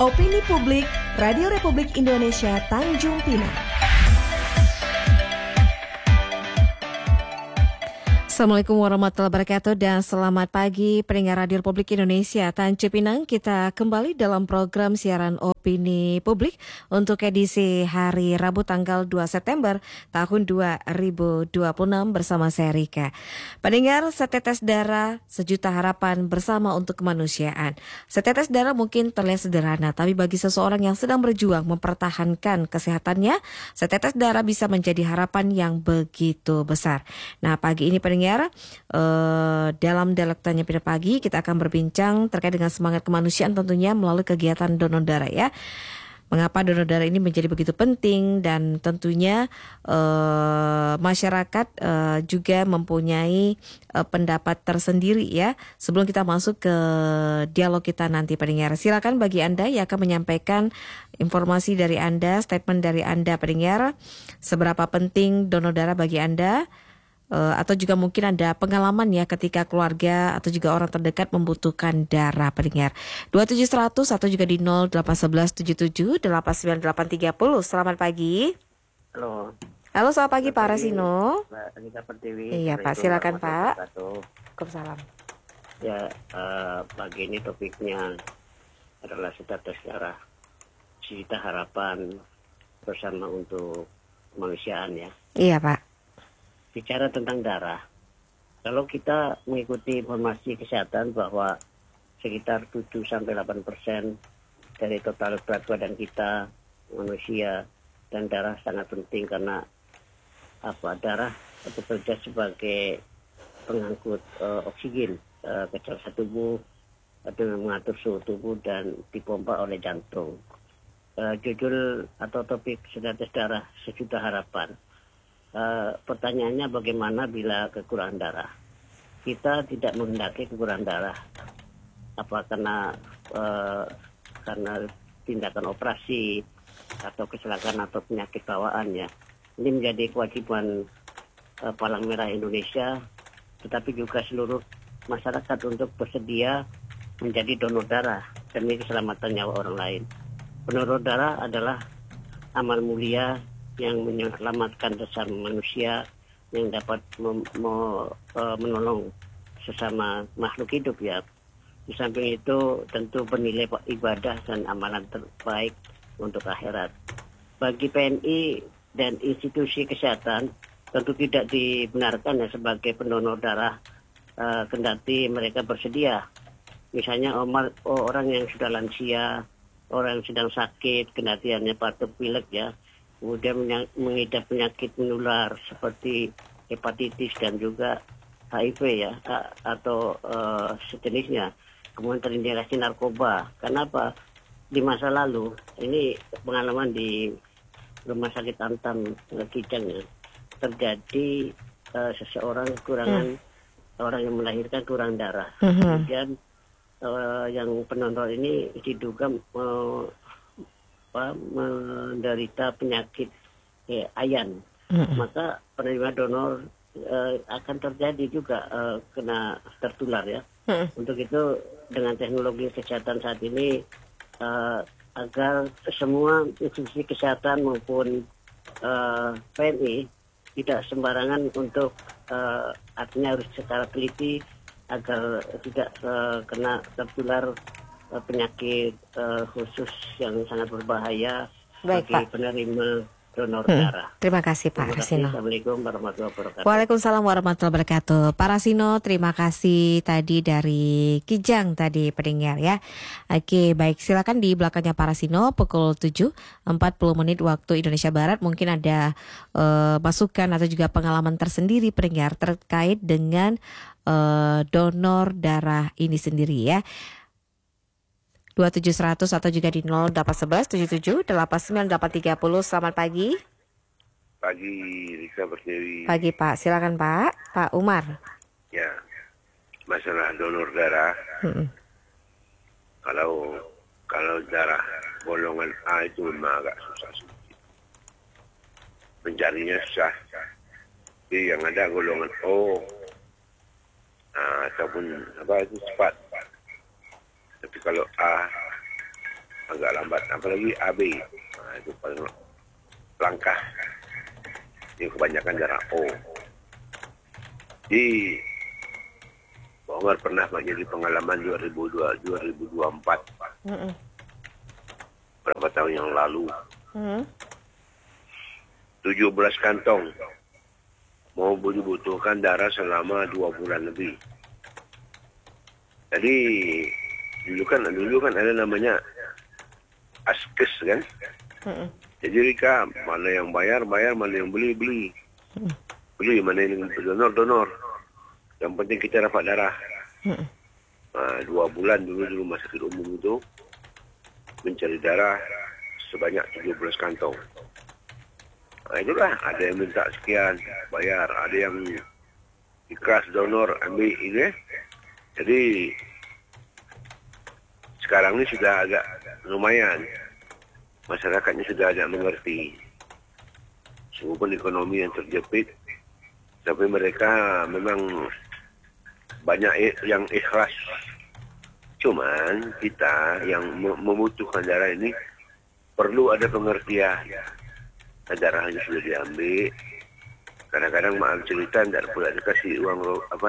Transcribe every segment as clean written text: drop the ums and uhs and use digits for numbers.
Opini Publik, Radio Republik Indonesia Tanjung Pinang. Assalamualaikum warahmatullahi wabarakatuh dan selamat pagi pendengar Radio Republik Indonesia Tanjung Pinang. Kita kembali dalam program siaran Opini Publik untuk edisi hari Rabu tanggal 2 September tahun 2026 bersama saya Rika. Pendengar, setetes darah, sejuta harapan bersama untuk kemanusiaan. Setetes darah mungkin terlihat sederhana, tapi bagi seseorang yang sedang berjuang mempertahankan kesehatannya, setetes darah bisa menjadi harapan yang begitu besar. Nah, pagi ini pendengar, dalam dialog Tanya Pada Pagi kita akan berbincang terkait dengan semangat kemanusiaan tentunya melalui kegiatan donor darah ya. Mengapa donor darah ini menjadi begitu penting dan tentunya masyarakat juga mempunyai pendapat tersendiri ya. Sebelum kita masuk ke dialog kita nanti pendengar, silakan bagi Anda yang akan menyampaikan informasi dari Anda, statement dari Anda pendengar, seberapa penting donor darah bagi Anda. Atau juga mungkin ada pengalaman ya ketika keluarga atau juga orang terdekat membutuhkan darah pendengar. 27100 atau juga di 08117789830. Selamat pagi. Halo. Halo, selamat pagi Pak Rasino. Mbak Anita Pertiwi. Iya Pak, silakan Pak. Waalaikumsalam. Ya, pagi ini topiknya adalah setetes darah, sejuta harapan bersama untuk kemanusiaan ya. Iya Pak. Bicara tentang darah, kalau kita mengikuti informasi kesehatan bahwa sekitar 7-8% dari total berat badan kita manusia, dan darah sangat penting karena darah bekerja sebagai pengangkut oksigen ke cairan tubuh dengan mengatur suhu tubuh dan dipompa oleh jantung. Judul atau topik setetes darah sejuta harapan. Pertanyaannya bagaimana bila kekurangan darah? Kita tidak menghendaki kekurangan darah. Apa karena tindakan operasi atau kecelakaan atau penyakit bawaan ya. Ini menjadi kewajiban Palang Merah Indonesia, tetapi juga seluruh masyarakat untuk bersedia menjadi donor darah demi keselamatan nyawa orang lain. Donor darah adalah amal mulia yang menyelamatkan sesama manusia, yang dapat menolong sesama makhluk hidup ya. Di samping itu tentu bernilai ibadah dan amalan terbaik untuk akhirat. Bagi PNI dan institusi kesehatan tentu tidak dibenarkan ya sebagai pendonor darah kendati mereka bersedia. Misalnya orang yang sudah lansia, orang yang sedang sakit, kendati hanya batuk pilek ya, kemudian mengidap penyakit menular seperti hepatitis dan juga HIV ya, atau sejenisnya. Kemudian terindikasi narkoba. Kenapa? Di masa lalu, ini pengalaman di Rumah Sakit Antam Kijang ya, terjadi seseorang kekurangan, orang yang melahirkan kurang darah. Kemudian yang pendonor ini diduga menderita penyakit ayan, maka penerima donor akan terjadi juga kena tertular ya. Untuk itu dengan teknologi kesehatan saat ini agar semua institusi kesehatan maupun PNI tidak sembarangan untuk artinya harus secara teliti agar tidak kena tertular penyakit khusus yang sangat berbahaya. Baik, bagi Pak. Penerima donor darah. Terima kasih Pak Rasino. Assalamualaikum warahmatullahi wabarakatuh. Waalaikumsalam warahmatullahi wabarakatuh. Pak Rasino, terima kasih tadi dari Kijang tadi pendengar ya. Oke, baik, silakan di belakangnya Pak Rasino pukul 7.40 waktu Indonesia Barat. Mungkin ada masukan atau juga pengalaman tersendiri pendengar terkait dengan donor darah ini sendiri ya. 27100 atau juga di 08117789830. Selamat pagi. Pagi, Rika Pertiwi. Pagi Pak, silakan Pak. Pak Umar. Ya, masalah donor darah. Kalau darah golongan A itu memang agak susah sedikit. Mencarinya susah. Tapi yang ada golongan O ataupun itu cepat. Tapi kalau A agak lambat. Apalagi AB. Itu paling langkah. Ini kebanyakan darah O. Jadi Pak Umar pernah menjadi pengalaman 2024. Berapa tahun yang lalu. 17 kantong mau dibutuhkan darah selama 2 bulan lebih. Jadi dulu kan ada namanya askes kan. Jadi Rika, mana yang bayar, mana yang beli. Beli, mana yang donor. Yang penting kita dapat darah. 2 bulan dulu di rumah sakit umum itu mencari darah sebanyak 17 kantong. Itulah, ada yang minta sekian, bayar. Ada yang ikhlas donor, ambil ini. Jadi, sekarang ini sudah agak lumayan. Masyarakatnya sudah agak mengerti. Walaupun ekonomi yang terjepit, tapi mereka memang banyak yang ikhlas. Cuman kita yang membutuhkan darah ini perlu ada pengertian. Darahnya sudah diambil. Kadang-kadang maaf cerita tidak pula dikasih uang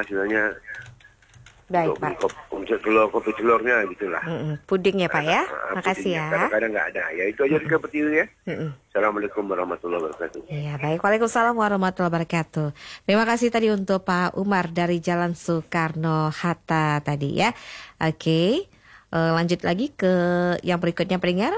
Baik, untuk Pak. kopi telurnya gitulah. Puding ya, Pak ya. Makasih ya. Kadang-kadang nggak ada. Ya itu aja Rika Petiwi ya. Assalamualaikum warahmatullahi wabarakatuh. Iya, baik. Waalaikumsalam warahmatullahi wabarakatuh. Terima kasih tadi untuk Pak Umar dari Jalan Soekarno-Hatta tadi ya. Oke, lanjut lagi ke yang berikutnya pendengar.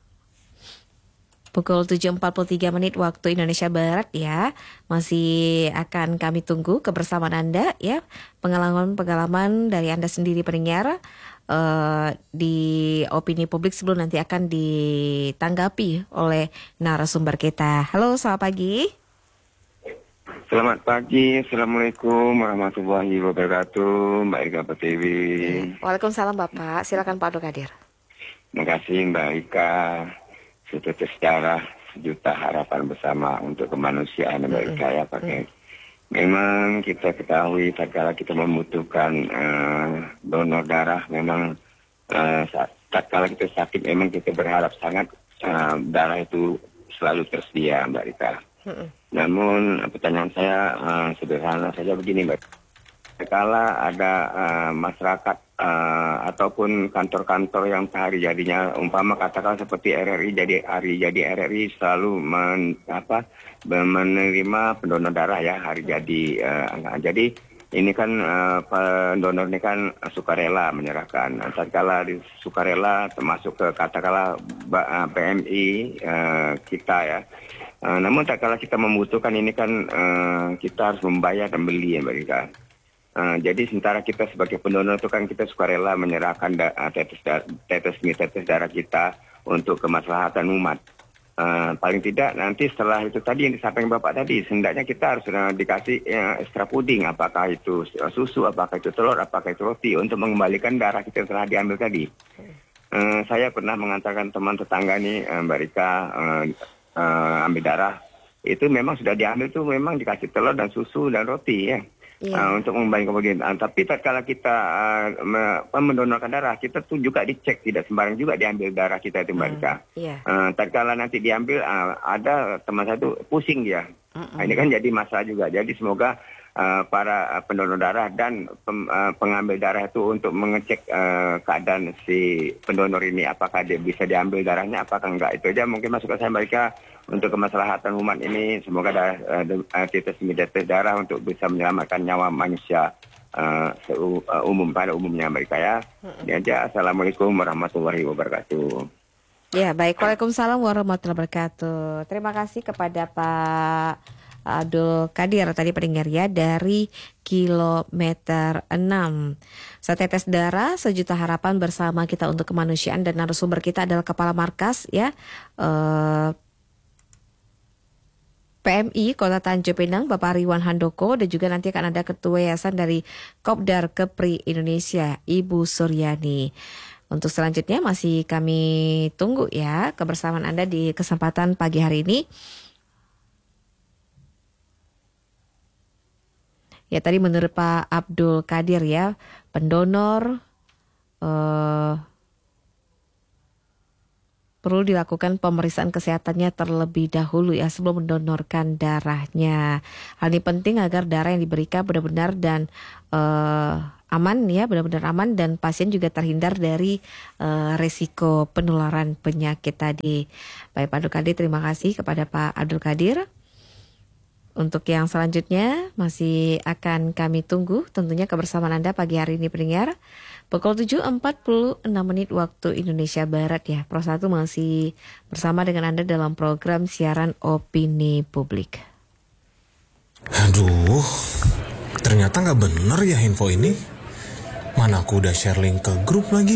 Pukul 7.43 waktu Indonesia Barat ya. Masih akan kami tunggu kebersamaan Anda ya. Pengalaman dari Anda sendiri pendengar di opini publik sebelum nanti akan ditanggapi oleh narasumber kita. Halo, selamat pagi. Selamat pagi, Assalamualaikum warahmatullahi wabarakatuh, Mbak Ika Pertiwi. Waalaikumsalam Bapak, silakan Pak Abdul Qadir. Terima kasih Mbak Ika. Setetes darah, sejuta harapan bersama untuk kemanusiaan Mbak Ika ya pakai. Memang kita ketahui tatkala kita membutuhkan donor darah, memang tatkala kita sakit memang kita berharap sangat darah itu selalu tersedia Mbak Ika. Namun pertanyaan saya sederhana saja begini Mbak. Tatkala ada masyarakat ataupun kantor-kantor yang hari jadinya umpama katakan seperti RRI jadi RRI selalu menerima pendonor darah ya hari jadi jadi ini kan pendonor ini kan sukarela menyerahkan. Tatkala sukarela termasuk ke katakanlah PMI kita ya. Namun tatkala kita membutuhkan ini kan kita harus membayar dan beli ya Mbak Rika. Jadi sementara kita sebagai pendonor itu kan kita sukarela menyerahkan tetes darah kita untuk kemaslahatan umat. Paling tidak nanti setelah itu tadi yang disampaikan Bapak tadi, hendaknya kita harus dikasih ekstra puding, apakah itu susu, apakah itu telur, apakah itu roti, untuk mengembalikan darah kita yang telah diambil tadi. Saya pernah mengantarkan teman tetangga nih, Mbak Rika, ambil darah. Itu memang sudah diambil tuh memang dikasih telur dan susu dan roti ya. Untuk mengembalikan kemudian. Tapi tatkala kita mendonorkan darah, kita tuh juga dicek, tidak sembarang juga diambil darah kita itu Mbak Rika. Tatkala nanti diambil, ada teman saya tuh pusing dia. Ini kan jadi masalah juga. Jadi semoga para pendonor darah dan pengambil darah itu untuk mengecek keadaan si pendonor ini, apakah dia bisa diambil darahnya, apakah enggak. Itu aja mungkin masukan saya Mbak Rika untuk kemaslahatan umat ini. Semoga tetes darah untuk bisa menyelamatkan nyawa manusia pada umumnya Mbak Rika ya. Ini aja. Assalamualaikum warahmatullahi wabarakatuh. Ya, baik. Waalaikumsalam warahmatullahi wabarakatuh. Terima kasih kepada Pak Abdul Qadir tadi pendengar ya dari kilometer 6. Setetes darah, sejuta harapan bersama kita untuk kemanusiaan, dan narasumber kita adalah Kepala Markas ya PMI Kota Tanjung Pinang Bapak Riwan Handoko, dan juga nanti akan ada Ketua Yayasan dari Kopdar Kepri Indonesia Ibu Suryani. Untuk selanjutnya masih kami tunggu ya kebersamaan Anda di kesempatan pagi hari ini. Ya, tadi menurut Pak Abdul Qadir ya, pendonor perlu dilakukan pemeriksaan kesehatannya terlebih dahulu ya sebelum mendonorkan darahnya. Hal ini penting agar darah yang diberikan benar-benar dan aman ya, benar-benar aman dan pasien juga terhindar dari resiko penularan penyakit tadi. Baik Pak Abdul Qadir, terima kasih kepada Pak Abdul Qadir. Untuk yang selanjutnya masih akan kami tunggu tentunya kebersamaan Anda pagi hari ini pendengar. Pukul 7.46 waktu Indonesia Barat ya. Pro 1 masih bersama dengan Anda dalam program siaran opini publik. Aduh, ternyata nggak bener ya info ini. Mana aku udah share link ke grup lagi.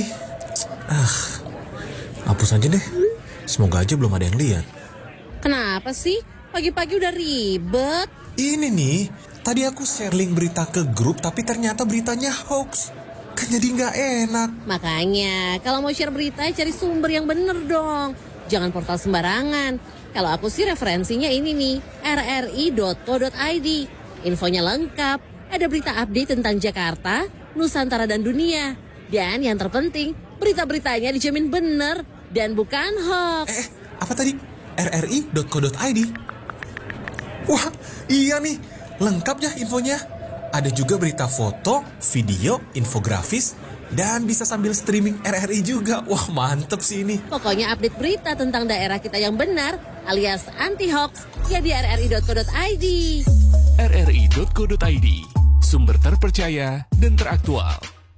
Hapus aja deh. Semoga aja belum ada yang lihat. Kenapa sih? Pagi-pagi udah ribet. Ini nih, tadi aku share link berita ke grup tapi ternyata beritanya hoax. Kan jadi nggak enak. Makanya, kalau mau share berita cari sumber yang bener dong. Jangan portal sembarangan. Kalau aku sih referensinya ini nih, rri.co.id. Infonya lengkap, ada berita update tentang Jakarta, Nusantara dan dunia. Dan yang terpenting, berita-beritanya dijamin bener dan bukan hoax. Apa tadi? rri.co.id? Wah, iya nih, lengkap ya infonya. Ada juga berita foto, video, infografis, dan bisa sambil streaming RRI juga. Wah, mantep sih ini. Pokoknya update berita tentang daerah kita yang benar, alias anti-hoax, ya di rri.co.id. rri.co.id, sumber terpercaya dan teraktual.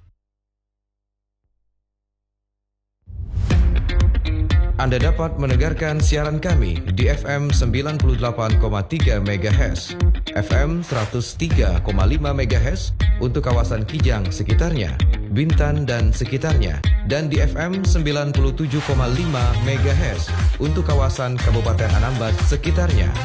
Anda dapat mendengarkan siaran kami di FM 98,3 MHz, FM 103,5 MHz untuk kawasan Kijang sekitarnya, Bintan dan sekitarnya, dan di FM 97,5 MHz untuk kawasan Kabupaten Anambas sekitarnya.